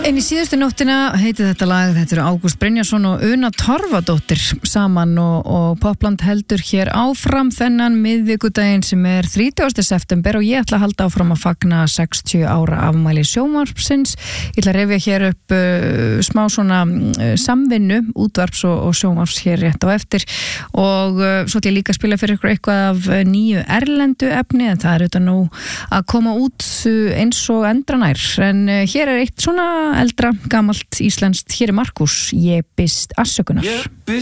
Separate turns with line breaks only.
En í síðustu nóttina heitið þetta lag, þetta eru Ágúst Brynjarsson og Una Torfadóttir saman og Popland heldur hér áfram þennan miðvikudaginn sem 30. september og ég ætla að halda áfram að fagna 60 ára afmæli sjónvarpsins. Ég ætla að rifja hér upp smá svona samvinnu, útvarps og sjónvarps hér rétt á eftir og svo ætla ég líka að spila fyrir ykkur eitthvað af nýju erlendu efni en það auðvitað nú að koma út eins og endranær en hér eitt svona eldra, gamalt, íslenskt, hér Markus, ég biðst afsökunar.